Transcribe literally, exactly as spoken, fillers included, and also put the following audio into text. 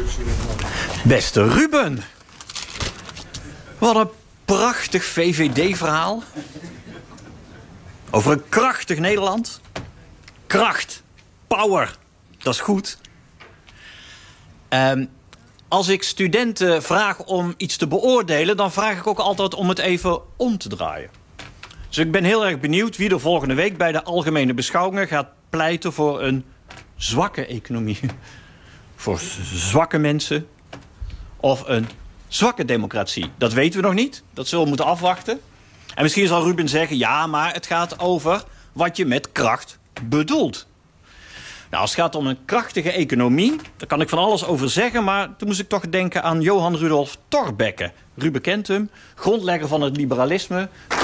Beste Ruben. Wat een prachtig V V D-verhaal. Over een krachtig Nederland. Kracht. Power. Dat is goed. Um, als ik studenten vraag om iets te beoordelen, dan vraag ik ook altijd om het even om te draaien. Dus ik ben heel erg benieuwd wie er volgende week bij de algemene beschouwingen gaat pleiten voor een zwakke economie. Voor zwakke mensen. Of een zwakke democratie. Dat weten we nog niet. Dat zullen we moeten afwachten. En misschien zal Ruben zeggen, ja, maar het gaat over wat je met kracht bedoelt. Nou, als het gaat om een krachtige economie, daar kan ik van alles over zeggen, maar toen moest ik toch denken aan Johan Rudolf Thorbecke. Ruben kent hem, grondlegger van het liberalisme,